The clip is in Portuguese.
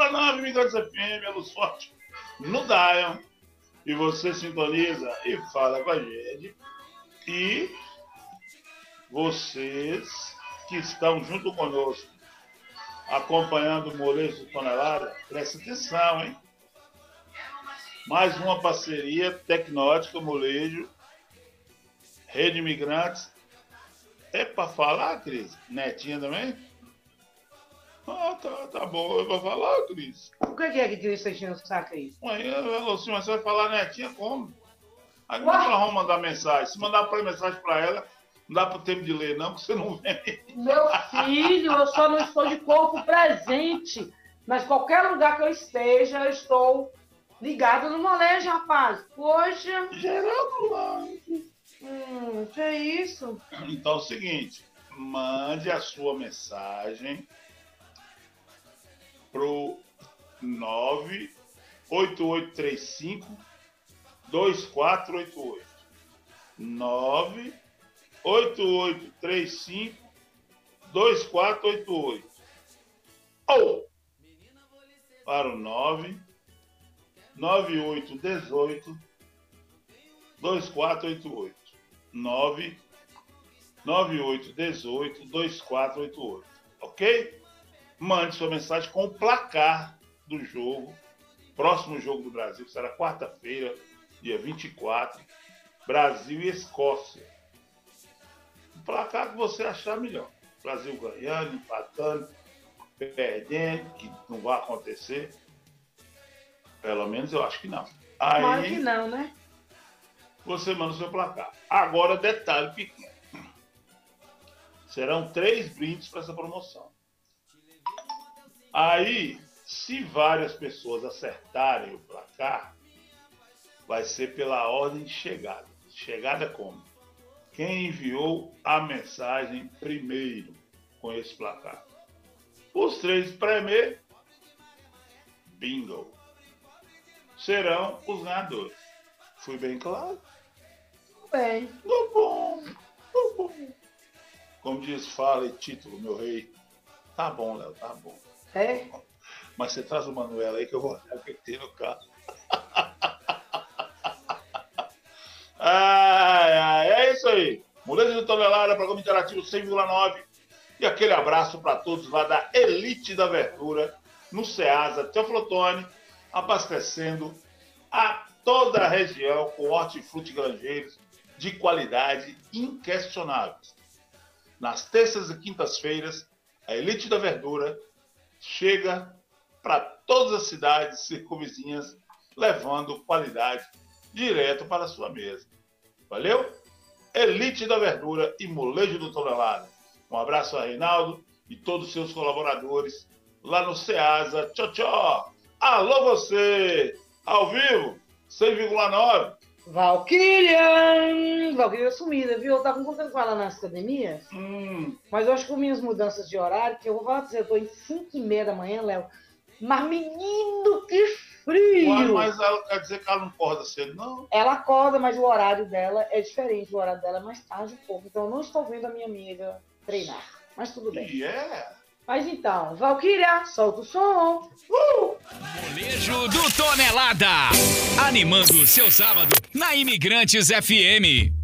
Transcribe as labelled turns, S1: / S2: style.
S1: 100,9 Imigrantes FM, a luz forte no Dion. E você sintoniza e fala com a gente. E vocês que estão junto conosco, acompanhando o Molejo do Tonelada, presta atenção, hein? Mais uma parceria Tecnótica, Molejo, Rede Imigrantes. É para falar, Cris? Netinha também? Ah, tá bom. Eu vou falar, Cris.
S2: O que é que Cris está enchendo o saco aí?
S1: Ué, assim, mas você vai falar netinha como? Aí como ela vai mandar mensagem? Se mandar mensagem para ela, não dá para o tempo de ler, não, que você não vem.
S2: Meu filho, eu só não estou de corpo presente. Mas qualquer lugar que eu esteja, eu estou ligado no molejo, rapaz. Poxa.
S1: Geraldo lá.
S2: Que é isso?
S1: Então é o seguinte, mande a sua mensagem pro 98835-2488. 98835-2488. Ou para o 99818-2488. 99818-2488. Ok? Mande sua mensagem com o placar do jogo. Próximo jogo do Brasil será quarta-feira, dia 24. Brasil e Escócia. O placar que você achar melhor. Brasil ganhando, empatando, perdendo, que não vai acontecer. Pelo menos eu acho que não. Aí,
S2: claro que não, né?
S1: Você manda o seu placar. Agora, detalhe pequeno. Serão 3 brindes para essa promoção. Aí, se várias pessoas acertarem o placar, vai ser pela ordem de chegada. Chegada como? Quem enviou a mensagem primeiro com esse placar. Os 3 primeiros, bingo, serão os ganhadores. Fui bem claro?
S2: Bem.
S1: Tá bom. Como diz, fala e título, meu rei. Tá bom, Léo, tá bom.
S2: É?
S1: Mas você traz o Manuela aí que eu vou olhar o que tem no carro. É isso aí. Molejo do Tonelada, programa interativo 100,9. E aquele abraço para todos lá da Elite da Verdura, no Ceasa, Teófilo Otoni, abastecendo a toda a região com hortifruti granjeiros de qualidade inquestionáveis. Nas terças e quintas-feiras, a Elite da Verdura chega para todas as cidades circunvizinhas, levando qualidade direto para a sua mesa. Valeu? Elite da Verdura e Molejo do Tonelada. Um abraço a Reinaldo e todos os seus colaboradores lá no Ceasa. Tchau, tchau. Alô você, ao vivo, 100,9.
S2: Valquíria sumida, viu? Eu tava encontrando com ela nas academias, mas eu acho que com minhas mudanças de horário, que eu vou falar pra você, eu tô em 5h30 da manhã, Léo. Mas menino, que frio!
S1: Mas ela quer dizer que ela não acorda cedo, não?
S2: Ela acorda, mas o horário dela é diferente, o horário dela é mais tarde um pouco. Então eu não estou vendo a minha amiga treinar, mas tudo bem. Mas então, Valquíria, solta o som.
S3: Molejo do Tonelada, animando o seu sábado na Imigrantes FM.